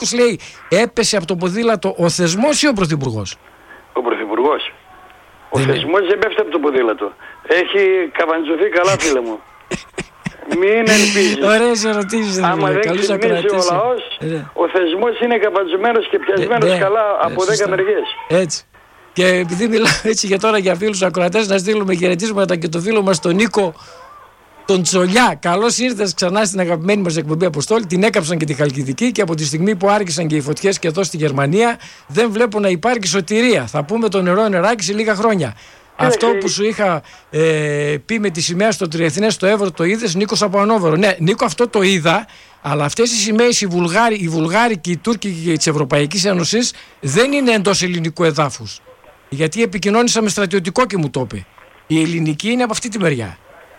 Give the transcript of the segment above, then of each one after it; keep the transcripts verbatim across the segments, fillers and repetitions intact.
λέει, έπεσε από το ποδήλατο ο θεσμός ή ο πρωθυπουργός? Ο πρωθυπουργός. Ο Δεν θεσμός δεν πέφτει από το ποδήλατο. Έχει καβαντζωθεί καλά, φίλε μου. Μην ελπίζεις. Ωραίες ερωτήσεις. Άμα δεν ξυπνήσει ο λαός, ε. ο θεσμός είναι καβαντζωμένος και πιασμένος ε, ε, καλά ε, από δέκα μεριές. Έτσι. Και επειδή μιλάω έτσι και τώρα για φίλους ακροατές, να στείλουμε χαιρετίσματα και το φίλο μας τον Νίκο τον Τσολιά. Καλώς ήρθες ξανά στην αγαπημένη μας εκπομπή, Αποστόλη. Την έκαψαν και τη Χαλκιδική και από τη στιγμή που άρχισαν και οι φωτιές και εδώ στη Γερμανία, δεν βλέπω να υπάρχει σωτηρία. Θα πούμε το νερό νεράκι σε λίγα χρόνια. Ε, Αυτό ε, που σου είχα ε, πει με τη σημαία στο Τριεθνές στο Εύρο, το είδες, Νίκος από Ανόβερο? Ναι, Νίκο, αυτό το είδα, αλλά αυτές οι σημαίες, οι Βουλγάροι, οι Βουλγάρικοι, οι Τούρκοι και της Ευρωπαϊκής Ένωσης, δεν είναι εντός ελληνικού εδάφους. Γιατί επικοινώνησα με στρατιωτικό και μου το είπε. Η ελληνική είναι από αυτή τη μεριά.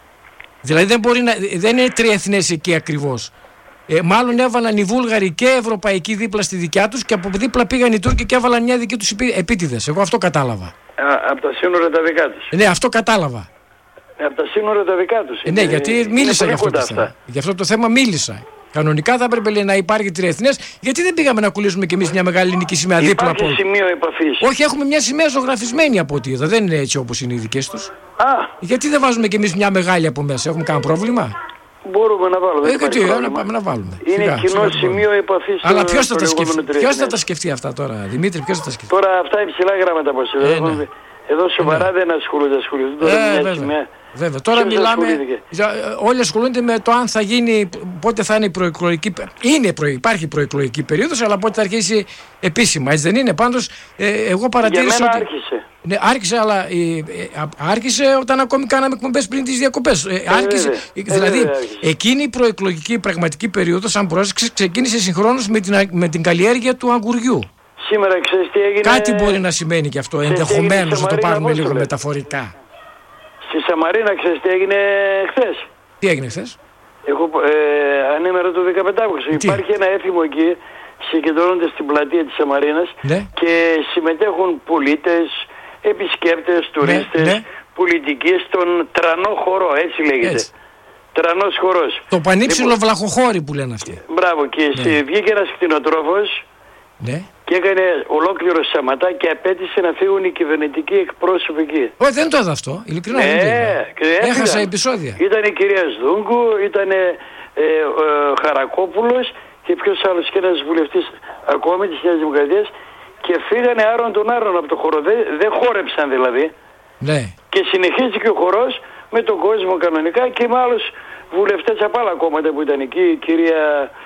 Δηλαδή δεν, μπορεί να, δεν είναι τριεθνές εκεί ακριβώς. Ε, μάλλον έβαλαν οι Βούλγαροι και ευρωπαϊκοί δίπλα στη δικιά τους και από δίπλα πήγαν οι Τούρκοι και έβαλαν μια δική τους επίτηδες. Εγώ αυτό κατάλαβα. Από τα σύνορα τα δικά τους. Ναι, αυτό κατάλαβα. Από τα σύνορα τα δικά τους. Ε, ναι, γιατί μίλησα για αυτό το θέμα. Για αυτό το θέμα μίλησα. Κανονικά θα έπρεπε να υπάρχει τριεθνές. Γιατί δεν πήγαμε να κουλήσουμε κι εμείς μια μεγάλη ελληνική σημαία δίπλα από. Υπάρχει σημείο επαφής. Όχι, έχουμε μια σημαία ζωγραφισμένη από ό,τι είδα. Δεν είναι έτσι όπως είναι οι δικές τους. Α, Γιατί δεν βάζουμε κι εμείς μια μεγάλη από μέσα? Έχουμε κανένα πρόβλημα? μπορούμε να βάλουμε. Ε, γιατί, να πάμε να βάλουμε. Είναι Σιγά, κοινό σιγά, σημείο επαφής. Αλλά ποιος θα, τα σκεφτεί, ποιος θα τα σκεφτεί αυτά τώρα, Δημήτρη, ποιος θα τα σκεφτεί? Τώρα αυτά υψηλά γράμματα πως ε, ναι. Εδώ σοβαρά ε, ναι. δεν ασχολούνται, ασχολούνται. Ε, βέβαια. Σημαία. Βέβαια. Τώρα ποιος μιλάμε, όλοι ασχολούνται με το αν θα γίνει, πότε θα είναι η προεκλογική. Είναι προ, υπάρχει προεκλογική περίοδος, αλλά πότε θα αρχίσει επίσημα. Έτσι δεν είναι? Πάντως, ε, εγώ παρατήρησα. Για μένα ότι, άρχισε. Ναι, άρχισε, αλλά ε, ε, άρχισε όταν ακόμη κάναμε εκπομπές πριν τις διακοπές. Ε, άρχισε, ε, δηλαδή, ε, εκείνη η προεκλογική πραγματική περίοδος, αν πρόσεξε, ξεκίνησε συγχρόνως με την, με την καλλιέργεια του αγκουριού. Σήμερα ξέρεις τι έγινε? Κάτι μπορεί να σημαίνει και αυτό, ενδεχομένως να το πάρουμε λίγο μεταφορικά. Στη Σαμαρίνα ξέρεις τι έγινε χθες? Τι έγινε χθες? Εγώ ε, ανήμερα το δεκαπέντε Αυγούστου. Υπάρχει ένα έθιμο εκεί, συγκεντρώνονται στην πλατεία της Σαμαρίνας, ναι. και συμμετέχουν πολίτες, επισκέπτες, τουρίστες, ναι, ναι. πολιτικοί στον τρανό χορό, έτσι λέγεται. Έτσι. Τρανός χορός. Το πανύψηλο λοιπόν, βλαχοχώρι που λένε αυτοί. Μπράβο, και ναι. βγήκε ένας κτηνοτρόφος, ναι. και έκανε ολόκληρο σαματά και απέτησε να φύγουν οι κυβερνητικοί εκπρόσωποι εκεί. Όχι, δεν το είδα αυτό. Ειλικρινά ναι, δεν το είδα. Έχασα ήταν, επεισόδια. Ήταν η κυρία Σδούγκου, ήταν ε, ε, ε, Χαρακόπουλος και ποιος άλλος, και ένας βουλευτής ακόμη της Νέας Δημοκρατίας, και φύγανε άρον τον άρον από το χορό. Δεν δε χόρεψαν δηλαδή. Ναι. Και συνεχίστηκε ο χορός με τον κόσμο κανονικά και με άλλους βουλευτές από άλλα κόμματα που ήταν εκεί. Η κυρία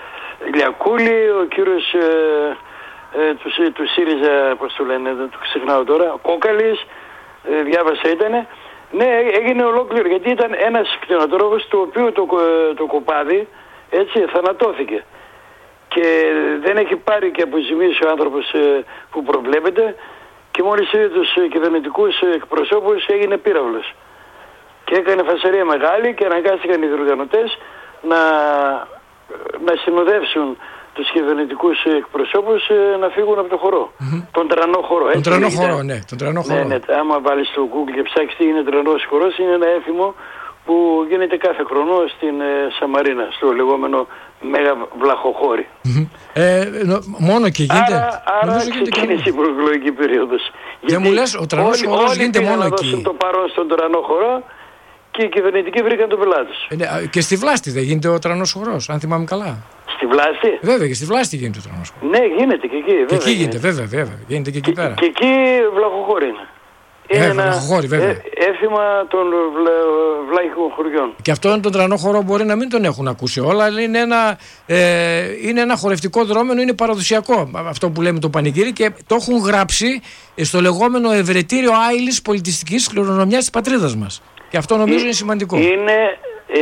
Λιακούλη, ο κύριος ε, ε, του, του ΣΥΡΙΖΑ, πώς το λένε, δεν το ξεχνάω τώρα, Κόκαλης, ε, διάβασα ήτανε. Ναι, έγινε ολόκληρο, γιατί ήταν ένας κτηνοτρόφος του οποίου το, το κοπάδι, έτσι, θανατώθηκε. Και δεν έχει πάρει και αποζημίωση ο άνθρωπος ε, που προβλέπεται, και μόλις είδε τους ε, κυβερνητικούς εκπροσώπους έγινε πύραυλος. Και έκανε φασαρία μεγάλη και αναγκάστηκαν οι διοργανωτές να, να συνοδεύσουν τους κυβερνητικούς εκπροσώπους ε, να φύγουν από το χορό. Mm-hmm. Τον τρανό χορό. Τον τρανό χορό, ναι. Τον τρανό χορό. Ναι, ναι, άμα βάλεις στο Google και ψάξεις τι είναι τρανός χορός, είναι ένα έθιμο που γίνεται κάθε χρόνο στην ε, Σαμαρίνα, στο λεγόμενο Μέγα Βλαχοχώρι. Mm-hmm. Ε, νο, μόνο εκεί γίνεται. Άρα, άρα ξεκίνησε η προεκλογική περίοδος. Δεν μου λες, ο τρανός όλοι, χορός όλοι γίνεται μόνο να εκεί. δώσουν το παρόν στον τρανό χορό και οι κυβερνητικοί βρήκαν τον πελάτη τους. Ε, ναι, και στη Βλάστη δεν γίνεται ο τρανός χορός, αν θυμάμαι καλά. Στη Βλάστη? Βέβαια, και στη Βλάστη γίνεται ο τρανός χορός. Ναι, γίνεται και εκεί. Βέβαια, και εκεί γίνεται, βέβαια, βέβαια. Γίνεται και εκεί και, πέρα. Και εκεί βλαχοχώρι είναι. Είναι ε, ένα βλαχοχώρι, βέβαια. Ε, έθιμα των βλα, βλάχικων χωριών. Και αυτόν τον τρανό χορό μπορεί να μην τον έχουν ακούσει όλα, αλλά είναι ένα, ε, είναι ένα χορευτικό δρόμενο, είναι παραδοσιακό αυτό που λέμε το πανηγύρι, και το έχουν γράψει στο λεγόμενο Ευρετήριο Άιλης πολιτιστικής κληρονομιάς της πατρίδας μας. Και αυτό νομίζω ε, είναι σημαντικό. Είναι... Ε,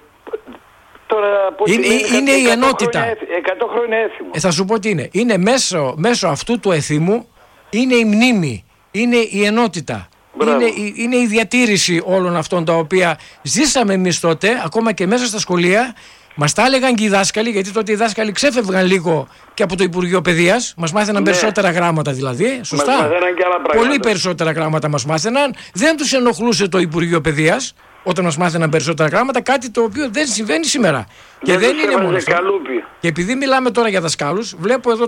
Τώρα, είναι, είναι, είναι η ενότητα. εκατό χρόνια έθιμο. Ε, θα σου πω τι είναι. Είναι μέσω, μέσω αυτού του εθίμου είναι η μνήμη, είναι η ενότητα. Είναι η, είναι η διατήρηση όλων αυτών τα οποία ζήσαμε εμείς τότε, ακόμα και μέσα στα σχολεία, Μας τα έλεγαν και οι δάσκαλοι, γιατί τότε οι δάσκαλοι ξέφευγαν λίγο και από το Υπουργείο Παιδείας. Μας μάθαιναν ναι. περισσότερα γράμματα δηλαδή. Σωστά. Μας μάθαιναν και άλλα πράγματα. Πολύ περισσότερα γράμματα μας μάθαιναν. Δεν τους ενοχλούσε το Υπουργείο Παιδείας όταν μας μάθαιναν περισσότερα γράμματα, κάτι το οποίο δεν συμβαίνει σήμερα. Δεν και δεν είναι μόνο. Καλούπι. Και επειδή μιλάμε τώρα για δασκάλους, βλέπω εδώ